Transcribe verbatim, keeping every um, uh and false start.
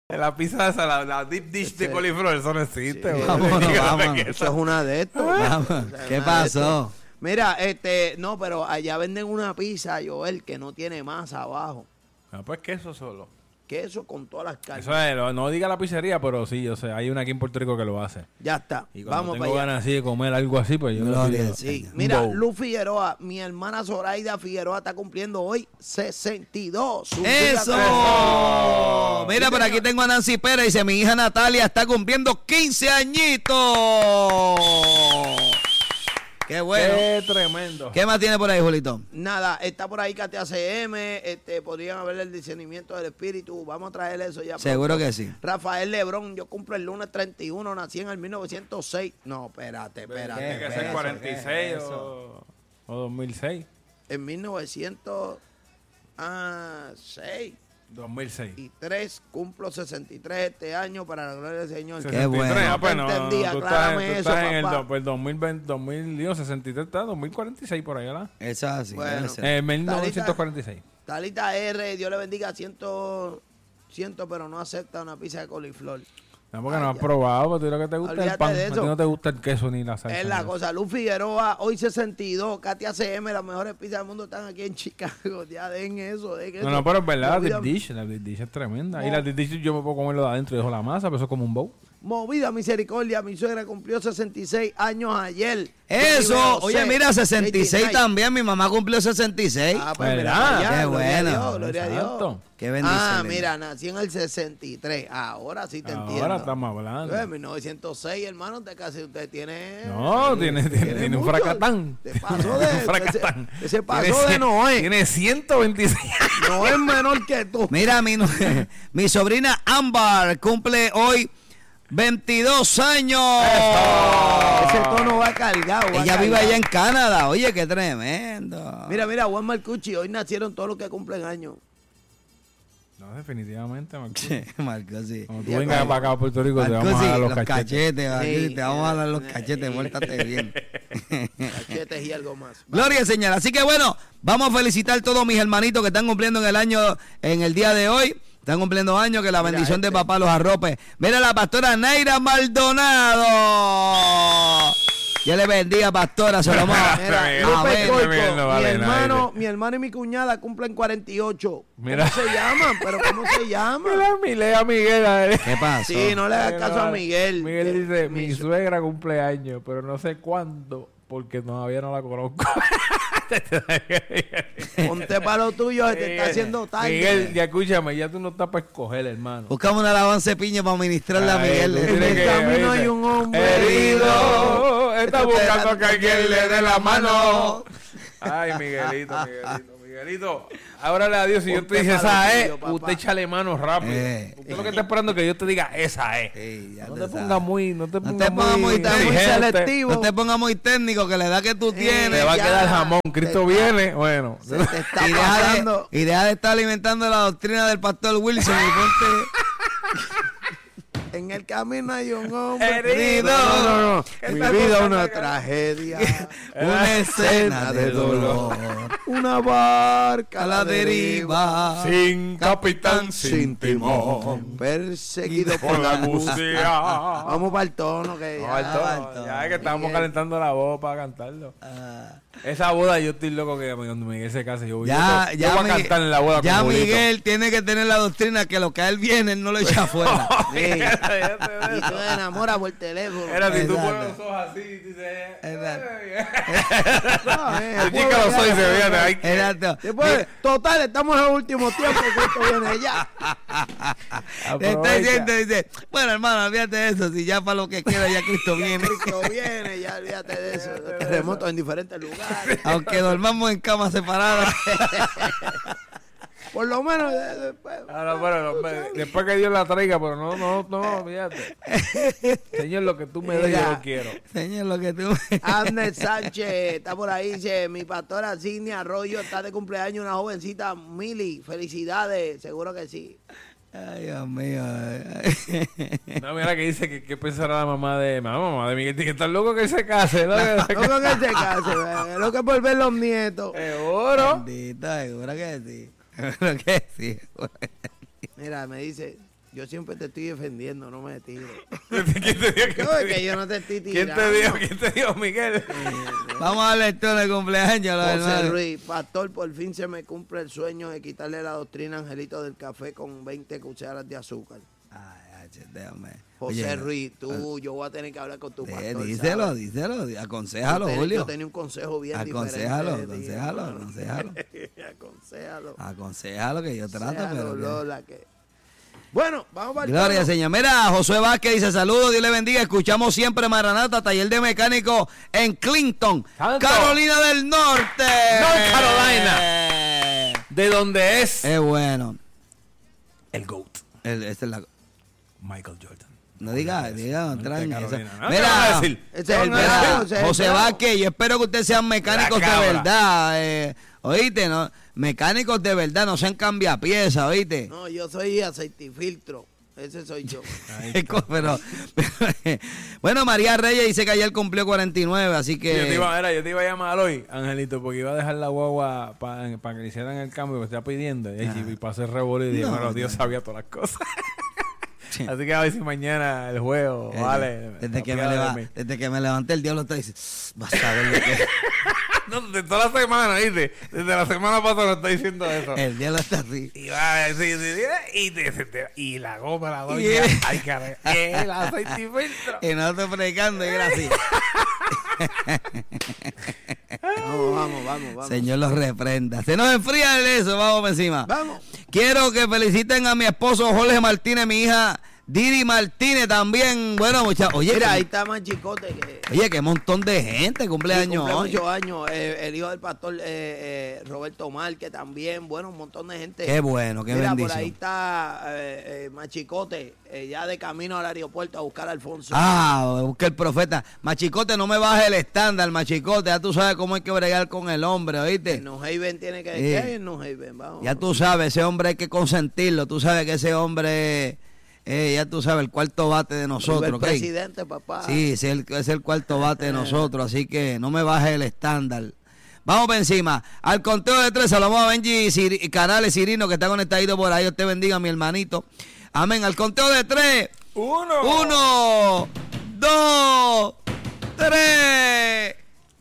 La pizza esa, la, la deep dish de coliflor, eso no existe. Sí, vámonos, vamos. Eso es una de estos. Vamos. ¿Qué pasó? Mira, este, no, pero allá venden una pizza, Joel, que no tiene masa abajo. Ah, pues queso solo. Queso con todas las carnes. Eso es, no, no diga la pizzería, pero sí, o sea, hay una aquí en Puerto Rico que lo hace. Ya está. Y cuando Vamos tengo para allá. ganas así de comer algo así, pues yo lo Gloria pido. al Sí, Señor. mira, Bow. Luz Figueroa, mi hermana Zoraida Figueroa está cumpliendo hoy sesenta y dos. Su ¡Eso! día- Mira, por aquí tengo a Nancy Pérez. Dice, mi hija Natalia está cumpliendo quince añitos. ¡Qué bueno! Qué tremendo. ¿Qué más tiene por ahí, Julito? Nada, está por ahí Katia C M, este, podrían haberle el discernimiento del espíritu. Vamos a traer eso ya. Seguro pronto. que sí. Rafael Lebrón, yo cumplo el lunes treinta y uno, nací en el mil novecientos seis. No, espérate, espérate. Tiene que ser espérate. cuarenta y seis o, o dos mil seis. En mil novecientos seis dos mil seis. y tres, cumplo sesenta y tres este año para la gloria del Señor. Qué bueno. Ah, pues no, Entendí, tú aclárame estás, tú eso, estás en el papá. do- pues, dos mil veinte, dos mil, digo, sesenta y tres, está, dos mil cuarenta y seis por ahí, ¿verdad? Eso es así. Bueno. debe ser. Eh, mil novecientos cuarenta y seis. Talita R, Dios le bendiga, ciento, ciento, pero no acepta una pizza de coliflor. No, porque Ay, no has ya. probado, porque tú lo que te gusta es el Olvídate pan. de A ti eso. no te gusta el queso ni la salsa. Es la ni cosa. Luz Figueroa, hoy sesenta y dos. Katia C M, las mejores pizzas del mundo están aquí en Chicago. Ya den eso, den eso. eso. No, no, pero es verdad, la Movida- deep dish, la deep dish es tremenda. Y No. la deep dish yo me puedo comerlo de adentro y dejo la masa, pero eso es como un bowl. Movida misericordia, mi suegra cumplió sesenta y seis años ayer. Eso, Yo oye, sé, mira, sesenta y seis sesenta y nueve. también. Mi mamá cumplió sesenta y seis. Ah, pues mira, ¿Verdad? para allá, Qué gloria a bueno. Dios, gloria a Dios. Exacto. Qué bendición. Ah, linda. mira, nací en el sesenta y tres. Ahora sí te entiendo. Ahora estamos hablando. En mil novecientos seis, hermano, usted casi usted tiene. No, tiene, tiene, tiene un mucho. fracatán. Te pasó de un fracatán. Ese, ese pasó Tiene de cien- Noé. Tiene ciento veintiséis. No es menor que tú. Mira, mi, no- mi sobrina Ámbar cumple hoy veintidós años. Ese tono va cargado. va Ella vive cargado. allá en Canadá. Oye, qué tremendo. Mira, mira, Juan Marcucci, hoy nacieron todos los que cumplen años. No, definitivamente, Marco. Che, Marco, sí. Cuando tú Ya, vengas Marco. para acá a Puerto Rico, te Marco, vamos a sí, dar los los cachetes. cachetes. Marco, Sí. te vamos a dar los cachetes. Muértate bien. Cachetes y algo más. Gloria al Señor. Así que bueno, vamos a felicitar a todos mis hermanitos que están cumpliendo en el año, en el día de hoy. Están cumpliendo años, que la Mira bendición de este. papá los arrope. Mira la pastora Naira Maldonado. Dios le bendiga, pastora Solomón. Mira, Amén. Lupe Amén. Coico, Amén, no vale, mi hermano, nadie. mi hermano y mi cuñada cumplen cuarenta y ocho. Mira. ¿Cómo se llaman? ¿Pero cómo se llaman? Mira, mi lea Miguel. a ver. ¿Qué pasó? Sí, no le hagas caso a Miguel. Miguel Que- dice, mi mi su- suegra cumple años, pero no sé cuándo, porque todavía no la conozco. Ponte para lo tuyo, se te está haciendo tarde. Miguel, ya escúchame, ya tú no estás para escoger, hermano. Buscamos una alabanza de piña para ministrarle a Ay, Miguel. tú En tienes el que- camino dice, hay un hombre herido, está Esto te buscando da- que alguien le dé la mano. Ay, Miguelito, Miguelito, Miguelito. Ábrale a Dios, si yo te Ponte dije para esa lo es, tuyo, papá. usted échale mano rápido. Eh. Usted lo que está esperando es que yo te diga esa es. Sí, ya No te te sabes. pongas muy, no te No pongas te pongas muy, muy, muy exigente. selectivo. No te pongas muy técnico, que la edad que tú Te tienes. va a ya, quedar jamón. te Cristo está- viene, bueno. Se te está y, deja de, pasando. y deja de estar alimentando la doctrina del pastor Wilson y ponte En el camino hay un hombre Herido. No, no, no. ¿Qué Mi estás vida buscando una acá? tragedia. una escena de dolor Una barca a la deriva. Sin capitán, sin timón. Perseguido por Por la la angustia. angustia. Vamos para el tono que No, ya. Alto, Alto. ya es que estamos Miguel. calentando la voz para cantarlo. Ah, Esa boda yo estoy loco que cuando Miguel se case yo, ya, yo, ya, yo voy a Miguel- cantar en la boda ya con Julito. Miguel tiene que tener la doctrina que lo que a él viene, él no lo echa afuera. Sí. Y tú te enamoras por teléfono. Era si tú Exacto. pones los ojos así y dices... Exacto. No, eh, El chico los ojos y se vean ahí. Exacto. Después, total, estamos en el último tiempo. Cristo viene ya. Está diciendo, dice, bueno, hermano, olvídate de eso, si ya para lo que queda ya Cristo viene. Cristo viene, ya olvídate de eso. Terremotos en diferentes lugares. Aunque dormamos en camas separadas. Por lo menos eh, después. Ahora, bueno, no, me- después que Dios la traiga, pero no, no, no, fíjate. Señor, lo que tú me des, yo Mira. lo quiero. Señor, lo que tú... Agnes Sánchez está por ahí, dice, mi pastora Sidney Arroyo está de cumpleaños, una jovencita Mili, felicidades, seguro que sí. Ay, Dios mío. No, mira que dice que, que pensará la mamá de... Mamá, mamá de Miguel, tiene que estar loco que se case, ¿no? No con que se case, eh, lo que es por ver los nietos. Seguro. Bendito, seguro que sí. Seguro que sí. seguro que sí. Mira, me dice, Yo siempre te estoy defendiendo, no me tires. ¿Quién te dijo que No, te es que dijo? yo no te estoy ¿Quién tirando. te dijo? ¿Quién te dijo, Miguel? Vamos a darle esto de cumpleaños. la José verdad. Ruiz, pastor, por fin se me cumple el sueño de quitarle la doctrina a Angelito del café con veinte cucharas de azúcar. Ay, ay, déjame. José Oye, Ruiz, tú, yo voy a tener que hablar con tu eh, pastor. díselo, ¿sabes? díselo, aconsejalo, Yo ten- Julio. Yo tenía un consejo bien Aconsejalo, diferente. de ti, aconsejalo, hermano. aconsejalo. Aconsejalo. Aconsejalo que yo trato, Aconsejalo, pero. que- Lola, que- Bueno, vamos para el Gloria al palo. Señor. Mira, Josué Vázquez dice saludos, Dios le bendiga. Escuchamos siempre Maranata, taller de mecánico en Clinton, Santo. Carolina del Norte. North Carolina. ¿De dónde es? Es bueno. El GOAT. El- esta es la- Michael Jordan. no diga, diga, no Norte traen Carolina. esa. ¿No? ¿Qué vas a Mira, decir? Ese es el mira, pelado, ese es el José pelado. Vázquez, yo espero que ustedes sean mecánicos La de cabra. verdad. eh, oíste, ¿no? Mecánicos de verdad, no sean cambiapiezas, oíste. No, yo soy aceite y filtro. Ese soy yo. pero, pero, bueno, María Reyes dice que ayer cumplió cuarenta y nueve, así Sí, yo, te que. iba, era, yo te iba a llamar hoy, Angelito, porque iba a dejar la guagua para que le hicieran el cambio que estaba pidiendo. Y, y pasé el revolú y dije, No, bueno, Dios sabía todas las cosas. Así que a ver si mañana el juego, Eh, vale. Desde que, me apiade de leva- mí. desde que me levanté el diablo está dice, vas a ver lo que No, de toda la semana, ¿viste? Desde la semana pasada lo está diciendo eso. el diablo está así. Y va a decir, sí, sí, y, te- te- y la goma, la doña, Y- ay, caray, el aceite y filtro. Y no estoy predicando y era así. Vamos, vamos, vamos, vamos. Señor los reprenda. Se nos enfría de eso, vamos por encima. Vamos. Quiero que feliciten a mi esposo Jorge Martínez, mi hija Didi Martínez también. Bueno, muchachos. Oye, Mira, que- ahí está más chicote que... oye, qué montón de gente cumpleaños cumple hoy. muchos años. Eh, el hijo del pastor eh, eh, Roberto Márquez también. Bueno, un montón de gente. Qué bueno, qué Mira, bendición. por ahí está eh, eh, Machicote, eh, ya de camino al aeropuerto a buscar a Alfonso. Ah, busca el profeta. Machicote, no me baje el estándar, Machicote. Ya tú sabes cómo hay que bregar con el hombre, ¿oíste? En New Haven tiene que... Sí. ¿Qué hay en New Haven? Vamos. Ya tú sabes, ese hombre hay que consentirlo. Tú sabes que ese hombre, eh, ya tú sabes, el cuarto bate de Vive nosotros. el ¿ok? presidente, papá. Sí, es el, es el cuarto bate de nosotros, así que no me baje el estándar. Vamos por encima. Al conteo de tres, saludamos a Benji Cir- Canales Cirino, que está conectadito por ahí. Dios te bendiga, mi hermanito. Amén. Al conteo de tres. Uno. Uno, dos, tres.